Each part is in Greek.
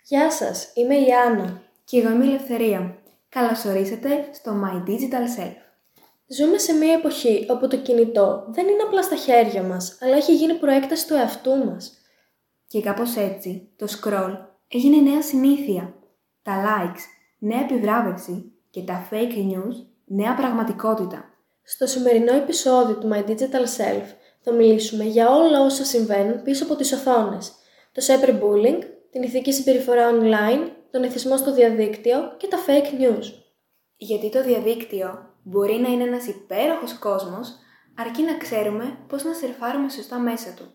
Γεια σας, είμαι η Άννα. Και εγώ είμαι η Ελευθερία. Καλώς ορίσατε στο My Digital Self. Ζούμε σε μια εποχή όπου το κινητό δεν είναι απλά στα χέρια μας, αλλά έχει γίνει προέκταση του εαυτού μας. Και κάπως έτσι, το scroll έγινε νέα συνήθεια. Τα likes, νέα επιβράβευση και τα fake news, νέα πραγματικότητα. Στο σημερινό επεισόδιο του My Digital Self θα μιλήσουμε για όλα όσα συμβαίνουν πίσω από τις οθόνες. Το cyberbullying, την ηθική συμπεριφορά online, τον εθισμό στο διαδίκτυο και τα fake news. Γιατί το διαδίκτυο μπορεί να είναι ένας υπέροχος κόσμος, αρκεί να ξέρουμε πώς να σερφάρουμε σωστά μέσα του.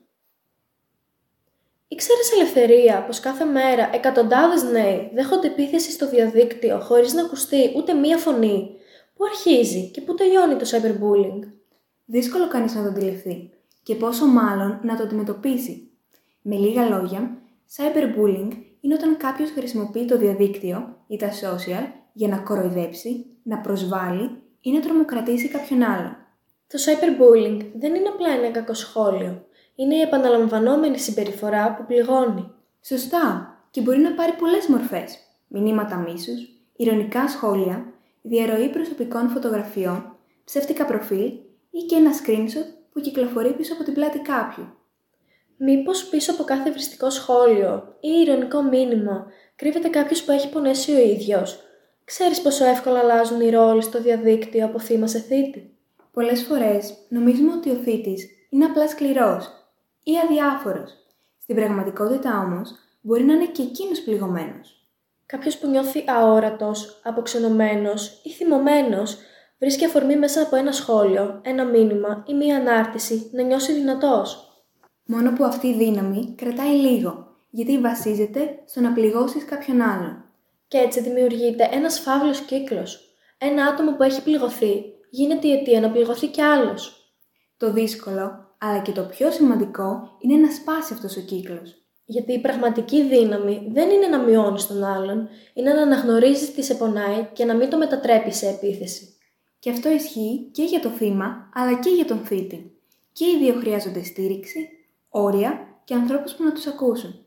Ήξερες, Ελευθερία, πως κάθε μέρα εκατοντάδες νέοι δέχονται επίθεση στο διαδίκτυο χωρίς να ακουστεί ούτε μία φωνή? Πού αρχίζει και πού τελειώνει το cyberbullying? Δύσκολο κανείς να το αντιληφθεί και πόσο μάλλον να το αντιμετωπίσει. Με λίγα λόγια, cyberbullying είναι όταν κάποιος χρησιμοποιεί το διαδίκτυο ή τα social για να κοροϊδέψει, να προσβάλλει ή να τρομοκρατήσει κάποιον άλλον. Το cyberbullying δεν είναι απλά ένα κακό σχόλιο. Είναι η επαναλαμβανόμενη συμπεριφορά που πληγώνει. Σωστά, και μπορεί να πάρει πολλές μορφές. Μηνύματα μίσους, ειρωνικά σχόλια, διαρροή προσωπικών φωτογραφιών, ψεύτικα προφίλ ή και ένα screenshot που κυκλοφορεί πίσω από την πλάτη κάποιου. Μήπως πίσω από κάθε βριστικό σχόλιο ή ειρωνικό μήνυμα κρύβεται κάποιος που έχει πονέσει ο ίδιος? Ξέρεις πόσο εύκολα αλλάζουν οι ρόλοι στο διαδίκτυο από θύμα σε θήτη? Πολλές φορές νομίζουμε ότι ο θήτης είναι απλά σκληρός ή αδιάφορος. Στην πραγματικότητα όμως μπορεί να είναι και εκείνος πληγωμένος. Κάποιος που νιώθει αόρατος, αποξενωμένος ή θυμωμένος βρίσκει αφορμή μέσα από ένα σχόλιο, ένα μήνυμα ή μία ανάρτηση να νιώσει δυνατός. Μόνο που αυτή η δύναμη κρατάει λίγο, γιατί βασίζεται στο να πληγώσεις κάποιον άλλον. Και έτσι δημιουργείται ένας φαύλος κύκλος. Ένα άτομο που έχει πληγωθεί γίνεται η αιτία να πληγωθεί κι άλλος. Το δύσκολο, αλλά και το πιο σημαντικό, είναι να σπάσει αυτός ο κύκλος. Γιατί η πραγματική δύναμη δεν είναι να μειώνεις τον άλλον, είναι να αναγνωρίζεις τι σε πονάει και να μην το μετατρέπεις σε επίθεση. Και αυτό ισχύει και για το θύμα, αλλά και για τον θήτη. Και οι δύο χρειάζονται στήριξη, όρια και ανθρώπους που να τους ακούσουν.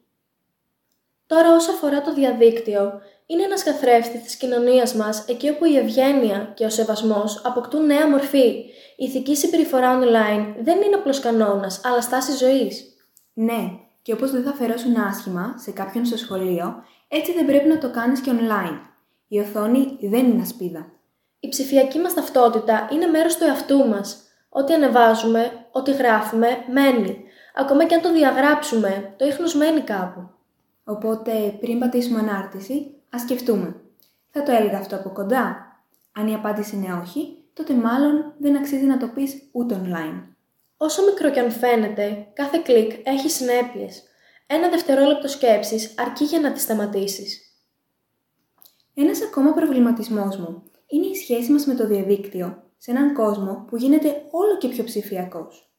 Τώρα, όσο αφορά το διαδίκτυο, είναι ένας καθρέφτης της κοινωνίας μας, εκεί όπου η ευγένεια και ο σεβασμός αποκτούν νέα μορφή. Η ηθική συμπεριφορά online δεν είναι απλός κανόνας, αλλά στάση ζωής. Ναι, και όπως δεν θα φερώσουν άσχημα σε κάποιον στο σχολείο, έτσι δεν πρέπει να το κάνεις και online. Η οθόνη δεν είναι ασπίδα. Η ψηφιακή μας ταυτότητα είναι μέρος του εαυτού μας. Ό,τι ανεβάζουμε, ό,τι γράφουμε, μένει. Ακόμα και αν το διαγράψουμε, το ίχνος μένει κάπου. Οπότε, πριν πατήσουμε ανάρτηση, ας σκεφτούμε. Θα το έλεγα αυτό από κοντά? Αν η απάντηση είναι όχι, τότε μάλλον δεν αξίζει να το πεις ούτε online. Όσο μικρό κι αν φαίνεται, κάθε κλικ έχει συνέπειες. Ένα δευτερόλεπτο σκέψης αρκεί για να τη σταματήσεις. Ένας ακόμα προβληματισμός μου είναι η σχέση μας με το διαδίκτυο σε έναν κόσμο που γίνεται όλο και πιο ψηφιακός.